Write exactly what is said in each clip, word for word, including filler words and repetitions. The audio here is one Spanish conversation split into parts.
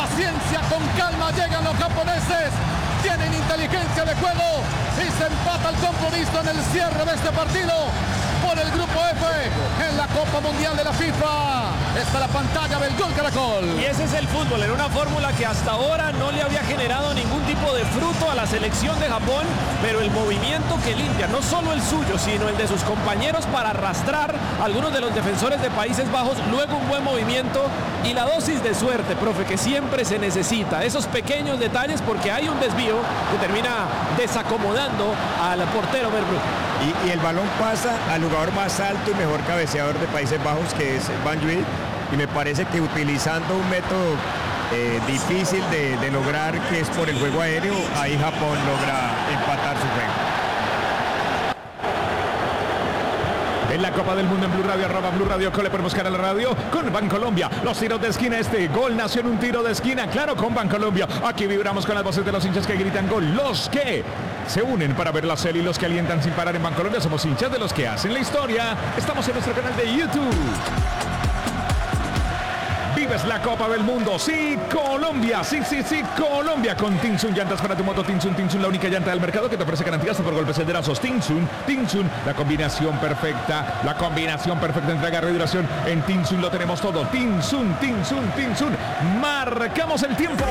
paciencia, con calma llegan los japoneses. Tienen inteligencia de juego y se empata el compromiso en el cierre de este partido por el grupo F en la Copa Mundial de la FIFA. Está la pantalla del Gol Caracol. Y ese es el fútbol, en una fórmula que hasta ahora no le había generado ningún tipo de fruto a la selección de Japón, pero el movimiento que limpia, no solo el suyo, sino el de sus compañeros para arrastrar a algunos de los defensores de Países Bajos, luego un buen movimiento y la dosis de suerte, profe, que siempre se necesita, esos pequeños detalles, porque hay un desvío que termina desacomodando al portero Verbrugge. Y, y el balón pasa al jugador más alto y mejor cabeceador de Países Bajos, que es Banjuil, y me parece que utilizando un método eh, difícil de, de lograr, que es por el juego aéreo, ahí Japón logra empatar su juego. En la Copa del Mundo en Blue Radio, arroba Blue Radio, Cole por buscar a la radio con Bancolombia. Los tiros de esquina, este gol nació en un tiro de esquina, claro, con Bancolombia. Aquí vibramos con las voces de los hinchas que gritan gol. Los que se unen para ver la serie y los que alientan sin parar en Bancolombia. Somos hinchas de los que hacen la historia. Estamos en nuestro canal de YouTube. Vives la Copa del Mundo, sí, Colombia, sí, sí, sí, Colombia, con Tinsun, llantas para tu moto, Tinsun, Tinsun, la única llanta del mercado que te ofrece garantías por golpes cederazos, Tinsun, Tinsun, la combinación perfecta, la combinación perfecta entre agarre y duración, en Tinsun lo tenemos todo, Tinsun, Tinsun, Tinsun, marcamos el tiempo.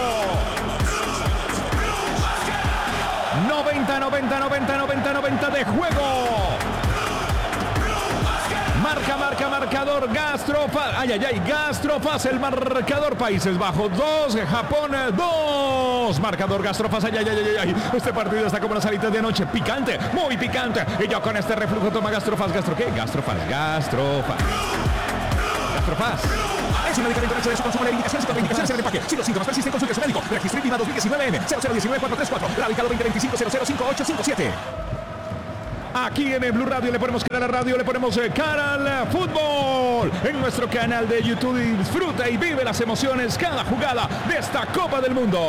noventa, noventa, noventa, noventa, noventa de juego. Marca, marca, marcador, Gastrofaz. Ay, ay, ay, Gastrofaz, el marcador. Países Bajos dos, Japón dos. Marcador Gastrofaz. Ay, ay, ay, ay. Este partido está como las alitas de anoche. Picante, muy picante. Y yo con este reflujo toma Gastrofaz. ¿Gastro qué? Gastrofaz, Gastrofaz. Gastrofaz. Es un medicamento hecho de su consumo de indicaciones y contraindicaciones en el empaque. Si los síntomas persisten, consulte a su médico. Registro I N V I M A dos mil diecinueve N cero cero uno nueve cuatro tres cuatro. Radicado veinte veinticinco cero cero cinco ocho cinco siete. Aquí en el Blue Radio le ponemos cara a la radio, le ponemos cara al fútbol en nuestro canal de YouTube. Y disfruta y vive las emociones cada jugada de esta Copa del Mundo.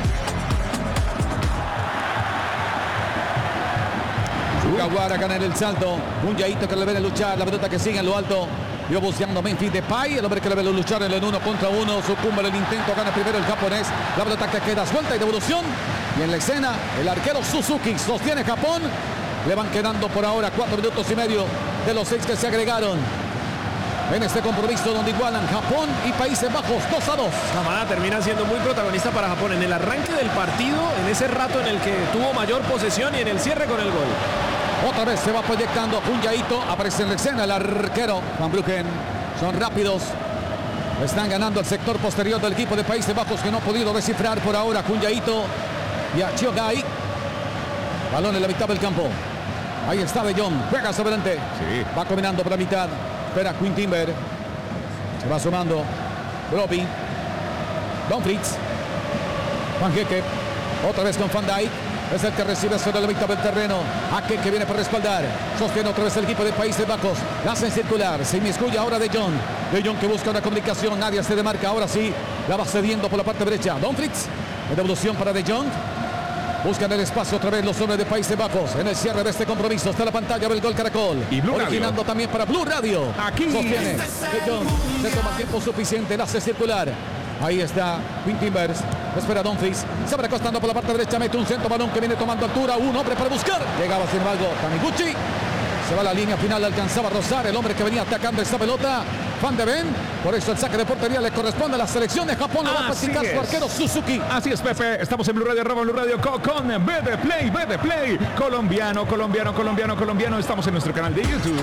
Fukaguara gana en el salto. Un Yaito que le ve luchar. La pelota que sigue en lo alto. Yo buscando Memphis Depay, el hombre que le ve luchar en el uno contra uno. Sucumbe el intento, gana primero el japonés. La pelota que queda suelta y devolución. Y en la escena, el arquero Suzuki sostiene Japón. Le van quedando por ahora cuatro minutos y medio de los seis que se agregaron en este compromiso donde igualan Japón y Países Bajos dos a dos. Kamada termina siendo muy protagonista para Japón en el arranque del partido, en ese rato en el que tuvo mayor posesión y en el cierre con el gol. Otra vez se va proyectando un Yaito, aparece en la escena el arquero Van Bruggen. Son rápidos. Están ganando el sector posterior del equipo de Países Bajos, que no ha podido descifrar por ahora un Yaito y a Chiogai. Balón en la mitad del campo. Ahí está De Jong, juega hacia adelante. Sí. Va combinando por la mitad. Espera Quinn Timber. Se va sumando Broby. Don Fritz. Van Geke. Otra vez con Van Dijk. Es el que recibe sobre la mitad del terreno. Ake que viene para respaldar. Sostiene otra vez el equipo de Países Bajos. La hacen circular. Se inmiscuye ahora De Jong. De Jong que busca una comunicación. Nadie se demarca. Ahora sí. La va cediendo por la parte derecha. Don Fritz. En devolución para De Jong. Buscan el espacio otra vez los hombres de Países Bajos. En el cierre de este compromiso está la pantalla del Gol Caracol. Y Blue originando Radio. También para Blue Radio. Aquí. Sostiene. De Jong. Se toma tiempo suficiente. La hace circular. Ahí está Quinn Timbers. Espera Don Fritz. Se va recostando por la parte derecha. Mete un centro balón que viene tomando altura. Un hombre para buscar. Llegaba sin embargo Taniguchi. Se va a la línea final. Alcanzaba a rozar el hombre que venía atacando esta pelota. Van de Ven. Por eso el saque de portería le corresponde a la selección de Japón. Lo va a practicar su arquero Suzuki. Así es, Pepe. Estamos en Blue Radio, arroba Blue Radio co- con B de Play, B de Play. Colombiano, colombiano, colombiano, colombiano. Estamos en nuestro canal de YouTube.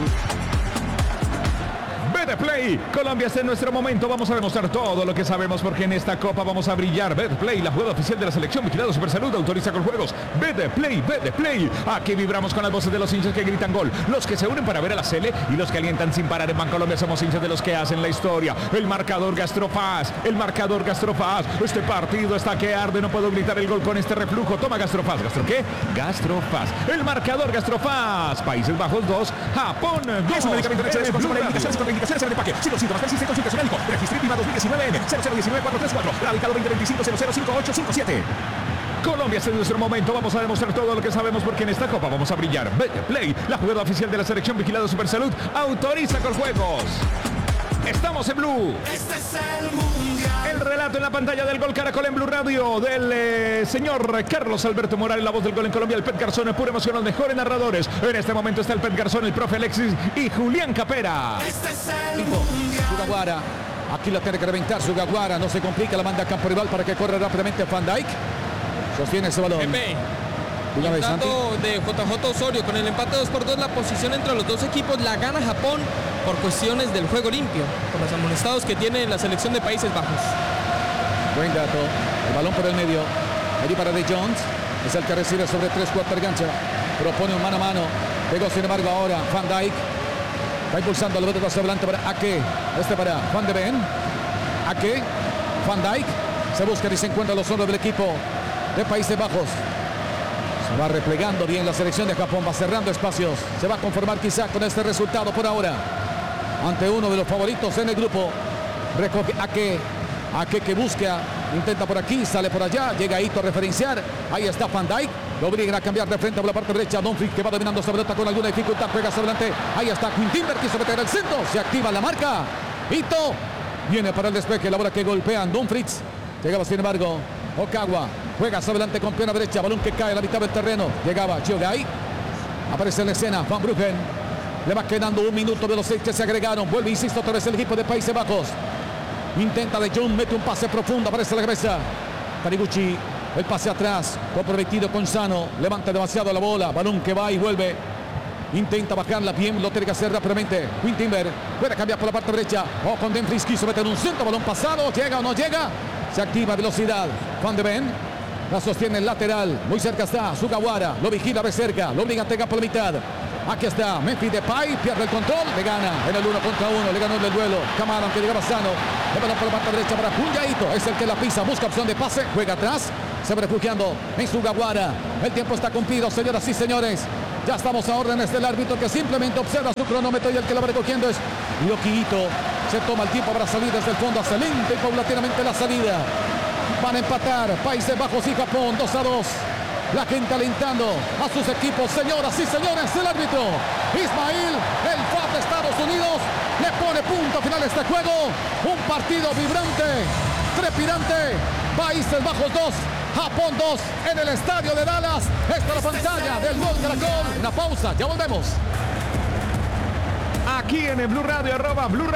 B de Play, Colombia está en nuestro momento. Vamos a demostrar todo lo que sabemos porque en esta copa vamos a brillar. B de Play, la jugada oficial de la selección vigilado Supersalud, autoriza con juegos. B de Play, B de Play. Aquí vibramos con las voces de los hinchas que gritan gol. Los que se unen para ver a la Sele y los que alientan sin parar en Bancolombia. Somos hinchas de los que hacen la historia. El marcador Gastrofaz, el marcador Gastrofaz. Este partido está que arde. No puedo gritar el gol con este reflujo. Toma Gastrofaz. ¿Gastro qué? Gastrofaz. El marcador Gastrofaz. Países Bajos dos, Japón dos. Es un medicamento hecho de su consumo de indicaciones y contraindicaciones en el empaque. Si los síntomas persisten, consulte a su médico. Registro I N V I M A dos mil diecinueve N cero cero uno nueve cuatro tres cuatro. Radicado veinte veinticinco cero cero cinco ocho cinco siete. Colombia está en nuestro momento. Vamos a demostrar todo lo que sabemos porque en esta copa vamos a brillar. B de Play, la jugada oficial de la selección vigilada Supersalud, autoriza con juegos. Estamos en Blue. Este es el mundial. El relato en la pantalla del Gol Caracol en Blue Radio del eh, señor Carlos Alberto Morales, la voz del gol en Colombia, el Pet Garzón, pura emoción, los mejores narradores. En este momento está el Pet Garzón, el profe Alexis y Julián Capera. Este es el mundial. Sugawara. Aquí la tiene que reventar Sugawara. No se complica, la manda a campo rival para que corra rápidamente Van Dijk. Sostiene ese balón. Pepe, Dígame, el Santi. dato de J J Osorio, con el empate dos por dos, la posición entre los dos equipos la gana Japón por cuestiones del juego limpio, por los amonestados que tiene la selección de Países Bajos. Buen dato. El balón por el medio. Allí para De Jones. Es el que recibe sobre tres cuartos de cancha. Propone un mano a mano. Pegó sin embargo ahora Van Dijk. Va impulsando el bote hacia adelante para Ake. Este para Van de Ven. Ake. Van Dijk. Se busca y se encuentra los hombres del equipo de Países Bajos. Se va replegando bien la selección de Japón. Va cerrando espacios. Se va a conformar quizá con este resultado por ahora. Ante uno de los favoritos en el grupo. Recoge Ake. Ake que busca. Intenta por aquí. Sale por allá. Llega Ito a referenciar. Ahí está Van Dijk. Lo obligan a cambiar de frente por la parte derecha. Dumfries que va dominando esa pelota con alguna dificultad. Juega hacia adelante. Ahí está Quinn Timber. Quiso meter el centro. Se activa la marca. Ito. Viene para el despeje. La bola que golpean. Dumfries. Llegaba sin embargo Okawa. Juega hacia adelante con pierna derecha. Balón que cae a la mitad del terreno. Llegaba Chiogai. Aparece en la escena Van Bruggen. Le va quedando un minuto de los seis que se agregaron. Vuelve, insisto, otra vez el equipo de Países Bajos. Intenta De Jong. Mete un pase profundo. Aparece la cabeza. Taniguchi. El pase atrás. Comprometido con Sano. Levanta demasiado la bola. Balón que va y vuelve. Intenta bajarla bien. Lo tiene que hacer rápidamente. Quinn Timber. Puede cambiar por la parte derecha. O con Dumfries. Quiso meter un centro. Balón pasado. Llega o no llega. Se activa velocidad. Van de Ven. La sostiene el lateral. Muy cerca está Sugawara. Lo vigila de cerca. Lo obliga a pegar por la mitad. Aquí está Memphis Depay. Pierde el control. Le gana en el uno contra uno. Le ganó en el duelo. Kamara, aunque llegaba Sano. Le balón por la parte derecha para Punyaito. Es el que la pisa. Busca opción de pase. Juega atrás. Se va refugiando en Sugawara. El tiempo está cumplido, señoras y señores. Ya estamos a órdenes del árbitro que simplemente observa su cronómetro y el que lo va recogiendo es Yoki Ito. Se toma el tiempo para salir desde el fondo. Hace lenta y paulatinamente la salida. Van a empatar Países Bajos y Japón dos a dos. La gente alentando a sus equipos. Señoras y señores, el árbitro Ismail, el F A B de Estados Unidos, le pone punto final a este juego. Un partido vibrante, trepidante. Países Bajos dos, Japón dos en el estadio de Dallas. Esta es la pantalla del Gol Caracol. Una pausa, ya volvemos. Aquí en el Blue Radio, arroba Blue Radio.